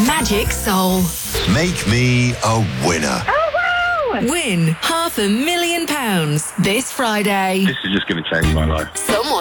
Magic Soul. Make me a winner. Win £500,000 this Friday. This is just going to change my life. Someone